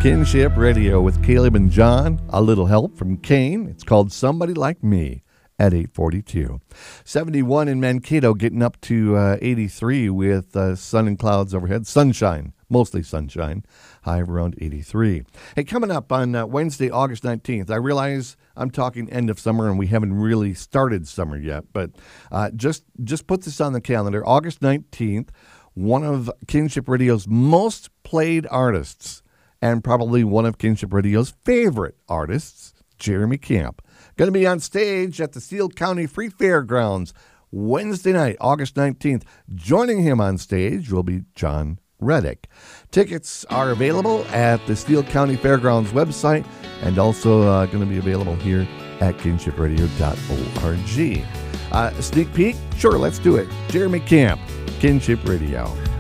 Kinship Radio with Caleb and John. A little help from Kane. It's called Somebody Like Me at 8:42. 71 in Mankato, getting up to 83 with sun and clouds overhead. Sunshine, mostly sunshine. High of around 83. Hey, coming up on Wednesday, August 19th, I realize I'm talking end of summer and we haven't really started summer yet, but just put this on the calendar. August 19th, one of Kinship Radio's most played artists, and probably one of Kinship Radio's favorite artists, Jeremy Camp. Going to be on stage at the Steele County Free Fairgrounds Wednesday night, August 19th. Joining him on stage will be John Reddick. Tickets are available at the Steele County Fairgrounds website and also going to be available here at kinshipradio.org. Sneak peek? Sure, let's do it. Jeremy Camp, Kinship Radio.